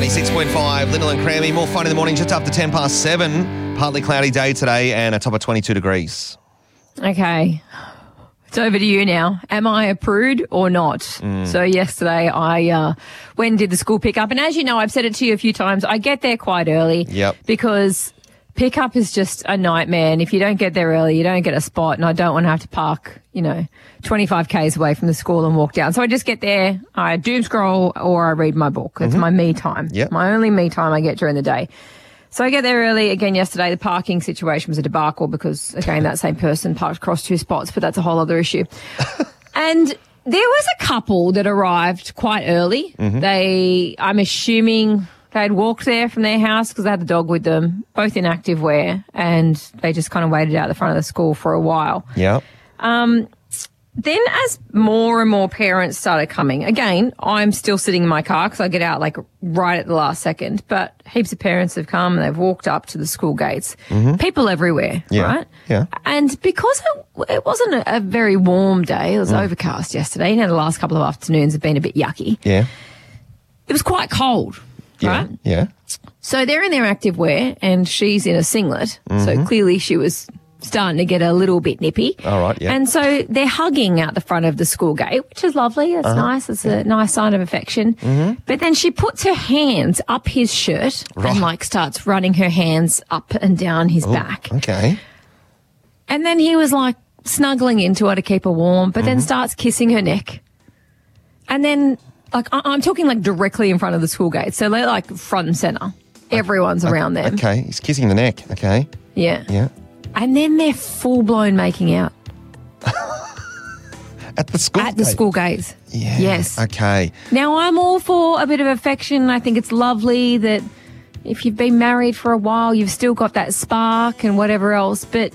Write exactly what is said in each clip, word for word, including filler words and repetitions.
ninety-six point five, Lyndall and Crammy. More fun in the morning, just after ten past seven. Partly cloudy day today and a top of twenty-two degrees. Okay. It's over to you now. Am I a prude or not? Mm. So yesterday I uh, went and did the school pickup. And as you know, I've said it to you a few times, I get there quite early. Yep. Because pickup is just a nightmare. And if you don't get there early, you don't get a spot. And I don't want to have to park, you know, twenty-five kays away from the school and walk down. So I just get there, I doom scroll or I read my book. It's mm-hmm. my me time. Yep. My only me time I get during the day. So I get there early. Again, yesterday, the parking situation was a debacle because, again, that same person parked across two spots, but that's a whole other issue. And there was a couple that arrived quite early. Mm-hmm. They, I'm assuming they had walked there from their house because they had the dog with them, both in active wear, and they just kind of waited out the front of the school for a while. Yeah. Um, Then as more and more parents started coming, again, I'm still sitting in my car because I get out like right at the last second, but heaps of parents have come and they've walked up to the school gates. Mm-hmm. People everywhere, yeah. right? Yeah. And because it, it wasn't a, a very warm day, it was mm. overcast yesterday, you know, the last couple of afternoons have been a bit yucky. Yeah. It was quite cold, yeah. right? Yeah. So they're in their active wear and she's in a singlet, mm-hmm. so clearly she was starting to get a little bit nippy. All right, yeah. And so they're hugging out the front of the school gate, which is lovely. It's uh-huh. nice. It's a nice sign of affection. Mm-hmm. But then she puts her hands up his shirt right. and like starts running her hands up and down his Ooh, back. Okay. And then he was like snuggling into her to keep her warm, but mm-hmm. then starts kissing her neck. And then like I- I'm talking like directly in front of the school gate. So they're like front and centre. Everyone's okay. around them. Okay. He's kissing the neck. Okay. Yeah. Yeah. And then they're full-blown making out. At the school At the gate? school gates. Yeah. Yes. Okay. Now, I'm all for a bit of affection. I think it's lovely that if you've been married for a while, you've still got that spark and whatever else. But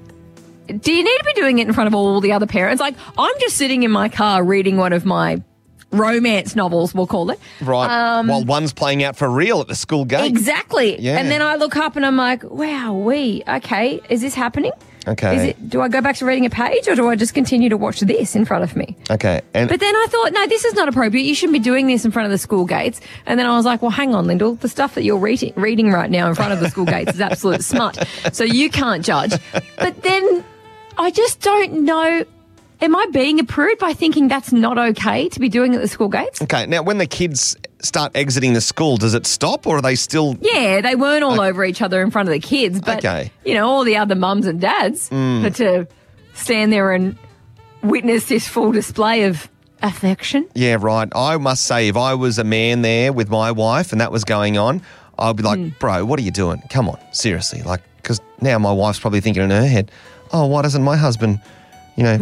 do you need to be doing it in front of all the other parents? Like, I'm just sitting in my car reading one of my romance novels, we'll call it. Right. Um, While one's playing out for real at the school gate. Exactly. Yeah. And then I look up and I'm like, wow, we, okay, is this happening? Okay. Is it, do I go back to reading a page or do I just continue to watch this in front of me? Okay. And but then I thought, no, this is not appropriate. You shouldn't be doing this in front of the school gates. And then I was like, well, hang on, Lyndall. The stuff that you're reading, reading right now in front of the school gates is absolute smut. So you can't judge. But then I just don't know. Am I being a prude by thinking that's not okay to be doing at the school gates? Okay. Now, when the kids start exiting the school, does it stop or are they still... Yeah, they weren't all okay. over each other in front of the kids. But, okay. you know, all the other mums and dads mm. had to stand there and witness this full display of affection. Yeah, right. I must say, if I was a man there with my wife and that was going on, I'd be like, mm. bro, what are you doing? Come on, seriously. Like, because now my wife's probably thinking in her head, oh, why doesn't my husband, you know...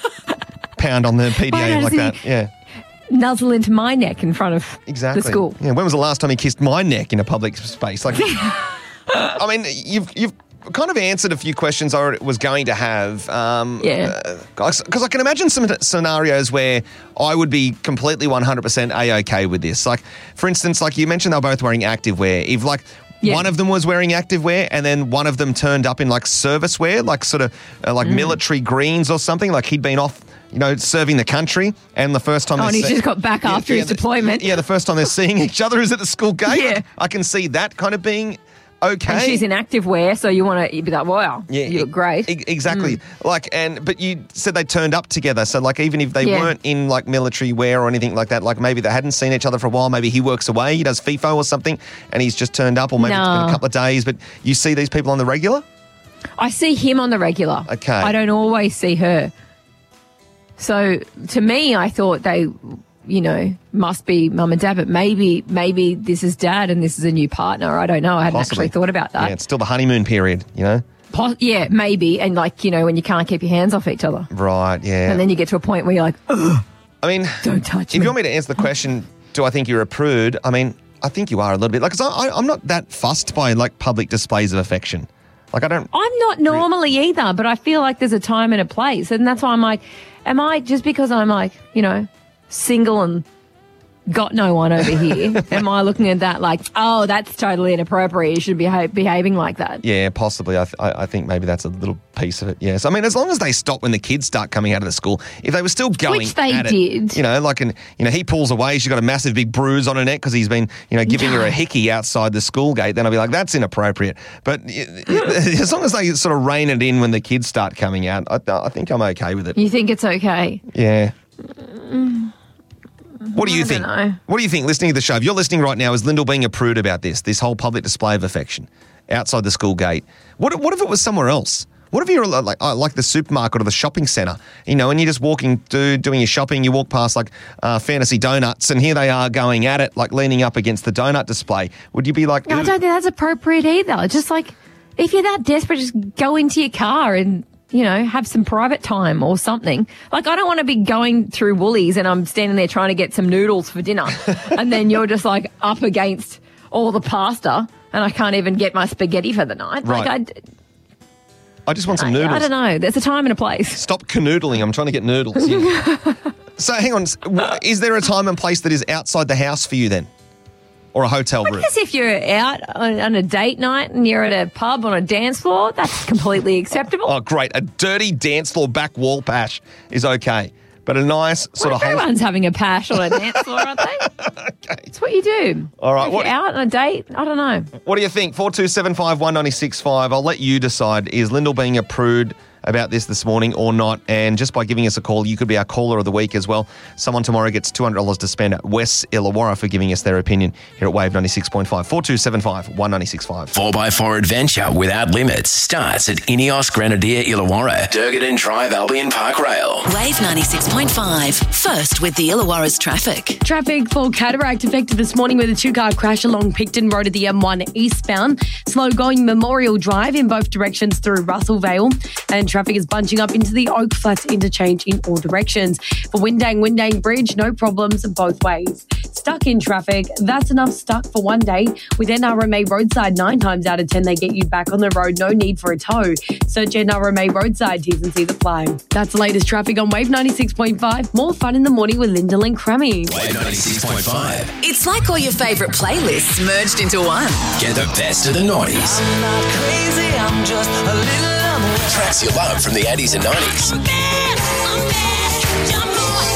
pound on the P D A like that, yeah. Nuzzle into my neck in front of exactly. the school. Yeah, when was the last time he kissed my neck in a public space? Like, I mean, you've you've kind of answered a few questions I was going to have. Um, yeah. Because uh, I can imagine some scenarios where I would be completely one hundred percent A-okay with this. Like, for instance, like you mentioned, they're both wearing active wear. If like... Yeah. One of them was wearing active wear and then one of them turned up in like service wear, like sort of uh, like mm. military greens or something, like he'd been off, you know, serving the country and the first time... Oh, and he se- just got back yeah, after yeah, his the, deployment. Yeah, the first time they're seeing each other is at the school gate. Yeah. I can see that kind of being okay. And she's in active wear, so you want to be like, wow, yeah, you look great. E- exactly. Mm. Like, and but you said they turned up together, so like even if they yeah. weren't in like military wear or anything like that, like maybe they hadn't seen each other for a while, maybe he works away, he does FIFO or something, and he's just turned up, or maybe no. it's been a couple of days, but you see these people on the regular? I see him on the regular. Okay. I don't always see her. So to me, I thought they, you know, must be mum and dad, but maybe maybe this is dad and this is a new partner. I don't know. I hadn't Possibly. actually thought about that. Yeah, it's still the honeymoon period, you know? Po- yeah, maybe. And like, you know, when you can't keep your hands off each other. Right, yeah. And then you get to a point where you're like, ugh, I mean, don't touch if me. you want me to answer the question, do I think you're a prude? I mean, I think you are a little bit. Like, 'cause I, I, I'm not that fussed by like public displays of affection. Like, I don't... I'm not normally either, but I feel like there's a time and a place. And that's why I'm like, am I, just because I'm like, you know, single and got no one over here? Am I looking at that like, oh, that's totally inappropriate. You should be beha- behaving like that. Yeah, possibly. I, th- I think maybe that's a little piece of it. Yes. I mean, as long as they stop when the kids start coming out of the school, if they were still going Which they at did. it, you know, like, an, you know, he pulls away, she's got a massive big bruise on her neck because he's been, you know, giving her a hickey outside the school gate, then I'll be like, that's inappropriate. But as long as they sort of rein it in when the kids start coming out, I, I think I'm okay with it. You think it's okay? Yeah. What do you I think? don't know. What do you think listening to the show? If you're listening right now, is Lyndall being a prude about this, this whole public display of affection outside the school gate? What, what if it was somewhere else? What if you're like, like the supermarket or the shopping centre, you know, and you're just walking, do, doing your shopping, you walk past like uh, Fantasy Donuts and here they are going at it, like leaning up against the donut display. Would you be like... No, I don't think that's appropriate either. Just like, if you're that desperate, just go into your car and... you know, have some private time or something. Like, I don't want to be going through Woolies and I'm standing there trying to get some noodles for dinner and then you're just, like, up against all the pasta and I can't even get my spaghetti for the night. Right. Like, I, I just want some I, noodles. I don't know. There's a time and a place. Stop canoodling. I'm trying to get noodles. Yeah. So, hang on. Is there a time and place that is outside the house for you then? Or a hotel room? Because if you're out on, on a date night and you're at a pub on a dance floor, that's completely acceptable. Oh, great. A dirty dance floor back wall pash is okay. But a nice sort well, of... everyone's having a pash on a dance floor, aren't they? Okay. It's what you do. All right. If What, you're out on a date, I don't know. what do you think? four two seven five, one nine six five. I'll let you decide. Is Lyndall being a prude about this this morning or not? And just by giving us a call, you could be our caller of the week as well. Someone tomorrow gets two hundred dollars to spend at West Illawarra for giving us their opinion here at Wave ninety-six point five. four two seven five, one nine six five. four by four adventure without limits starts at Ineos Grenadier Illawarra, Durgadon Drive Albion Park Rail. Wave ninety-six point five. First with the Illawarra's traffic. Traffic for Cataract affected this morning with a two-car crash along Picton Road at the M one eastbound. Slow going Memorial Drive in both directions through Russellvale. And traffic is bunching up into the Oak Flats interchange in all directions. For Windang Windang Bridge, no problems both ways. Stuck in traffic, that's enough stuck for one day. With N R M A Roadside, nine times out of ten, they get you back on the road. No need for a tow. Search N R M A Roadside, T's and C's apply. That's the latest traffic on Wave ninety-six point five. More fun in the morning with Lyndall and Crammy. Wave ninety-six point five. It's like all your favourite playlists merged into one. Get the best of the noughties. I'm not crazy, I'm just a little unaware. Tracks you love from the eighties and nineties. I'm bad, I'm bad, I'm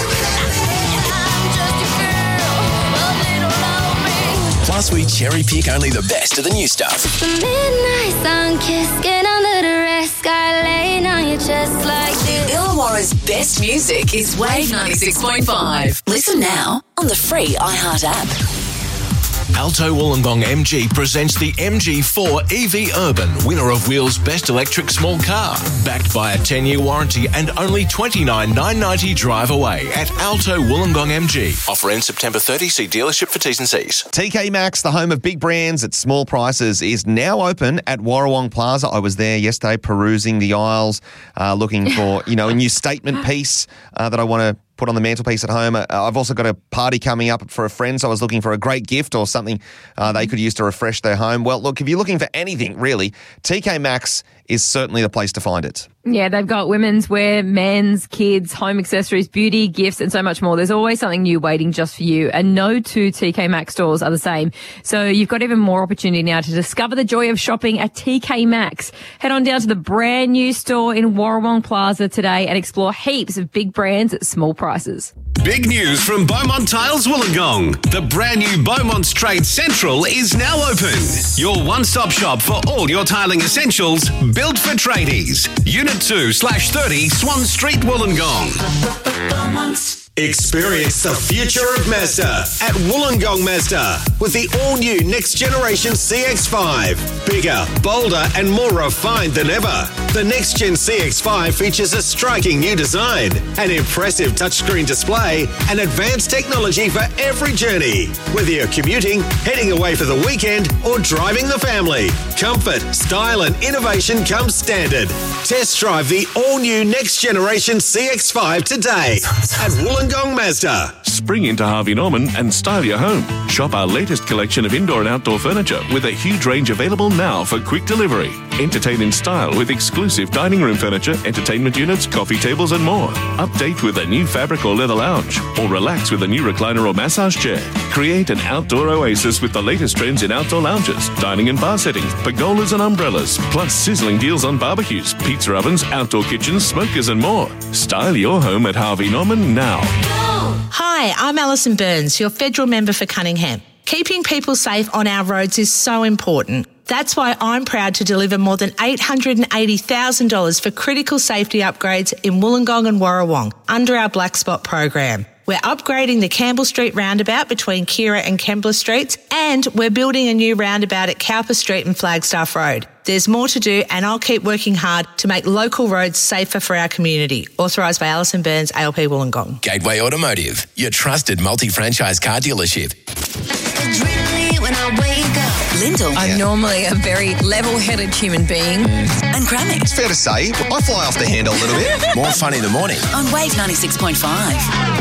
just a girl, a little lonely. Plus, we cherry pick only the best of the new stuff. The midnight sun kiss, get under the red sky, laying on your chest like this. Illawarra's best music is Wave ninety-six point five. Listen now on the free iHeart app. Alto Wollongong M G presents the M G four E V Urban, winner of Wheel's Best Electric Small Car. Backed by a ten-year warranty and only twenty-nine thousand nine hundred ninety drive away at Alto Wollongong M G. Offer ends September thirtieth. See dealership for T's and C's. T K Maxx, the home of big brands at small prices, is now open at Warrawong Plaza. I was there yesterday perusing the aisles, uh, looking for, you know, a new statement piece uh, that I want to put on the mantelpiece at home. Uh, I've also got a party coming up for a friend, so I was looking for a great gift or something uh, they could use to refresh their home. Well, look, if you're looking for anything, really, T K Maxx is certainly the place to find it. Yeah, they've got women's wear, men's, kids, home accessories, beauty, gifts, and so much more. There's always something new waiting just for you, and no two T K Maxx stores are the same. So you've got even more opportunity now to discover the joy of shopping at T K Maxx. Head on down to the brand new store in Warrawong Plaza today and explore heaps of big brands at small prices. Big news from Beaumont Tiles Wollongong. The brand new Beaumont's Trade Central is now open. Your one-stop shop for all your tiling essentials, built for tradies. Unit two slash thirty Swan Street, Wollongong. Experience the future of Mazda at Wollongong Mazda with the all-new next-generation C X five. Bigger, bolder and more refined than ever. The next-gen C X five features a striking new design, an impressive touchscreen display and advanced technology for every journey. Whether you're commuting, heading away for the weekend or driving the family, comfort, style and innovation come standard. Test drive the all-new next-generation C X five today at Wollongong Mazda. Spring into Harvey Norman and style your home. Shop our latest collection of indoor and outdoor furniture with a huge range available now for quick delivery. Entertain in style with exclusive exclusive dining room furniture, entertainment units, coffee tables and more. Update with a new fabric or leather lounge, or relax with a new recliner or massage chair. Create an outdoor oasis with the latest trends in outdoor lounges, dining and bar settings, pergolas and umbrellas, plus sizzling deals on barbecues, pizza ovens, outdoor kitchens, smokers and more. Style your home at Harvey Norman now. Hi, I'm Alison Burns, your federal member for Cunningham. Keeping people safe on our roads is so important. That's why I'm proud to deliver more than eight hundred eighty thousand dollars for critical safety upgrades in Wollongong and Warrawong under our Black Spot program. We're upgrading the Campbell Street roundabout between Kira and Kembla Streets, and we're building a new roundabout at Cowper Street and Flagstaff Road. There's more to do, and I'll keep working hard to make local roads safer for our community. Authorised by Alison Burns, A L P Wollongong. Gateway Automotive, your trusted multi-franchise car dealership. When I wake up. Lyndall. I'm normally a very level-headed human being. And Grammy. It's fair to say, I fly off the handle a little bit. More fun in the morning. On Wave ninety-six point five.